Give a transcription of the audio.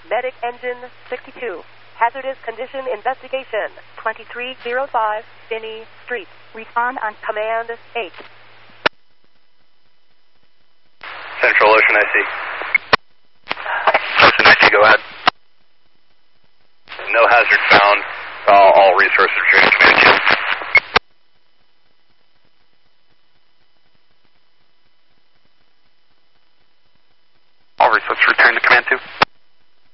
Medic Engine 62. Hazardous Condition Investigation. 2305 Binney Street. Respond on Command 8. Central Ocean IC. Ocean IC, go ahead. No hazard found. All resources are